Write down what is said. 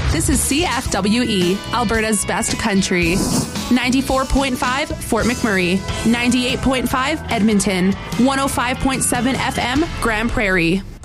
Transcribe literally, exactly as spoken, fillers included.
This is C F W E, Alberta's best country. ninety-four point five, Fort McMurray. ninety-eight point five, Edmonton. one oh five point seven F M, Grand Prairie.